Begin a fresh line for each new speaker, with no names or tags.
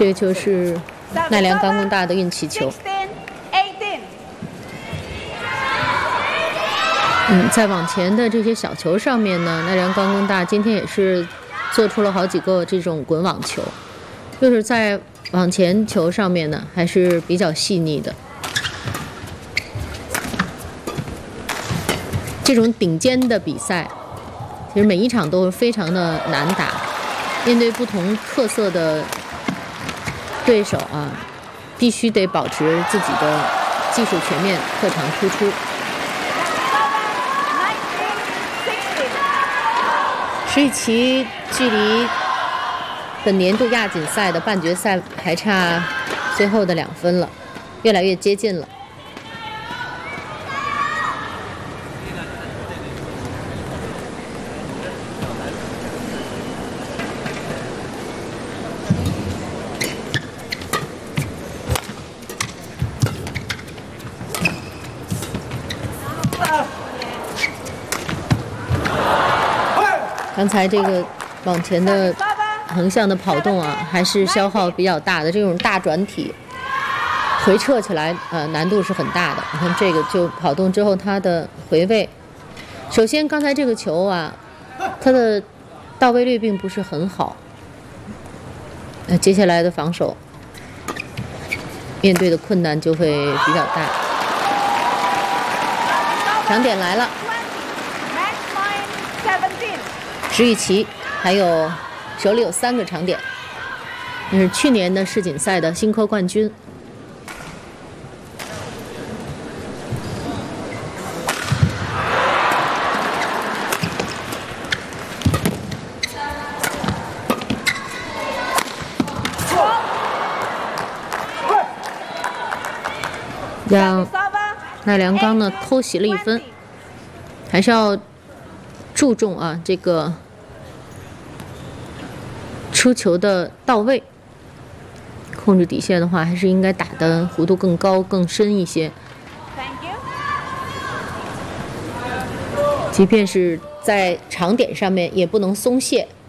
这个球是奈良冈功大的运气球。在网前的这些小球上面呢，奈良冈功大今天也是做出了好几个这种滚网球，就是在网前球上面呢还是比较细腻的。这种顶尖的比赛，其实每一场都非常的难打，面对不同特色的对手啊，必须得保持自己的技术全面、特长突出。石宇奇距离本年度亚锦赛的半决赛还差最后的2分了，越来越接近了。刚才这个往前的横向的跑动啊，还是消耗比较大的。这种大转体回撤起来，难度是很大的。你看这个就跑动之后，它的回位，首先刚才这个球啊，它的到位率并不是很好。接下来的防守面对的困难就会比较大。抢点来了。石宇奇还有手里有3个长点，那是去年的世锦赛的新科冠军。让奈良冈呢偷袭了1分，还是要注重啊这个出球的到位，控制底线的话，还是应该打的弧度更高、更深一些。即便是在长点上面，也不能松懈。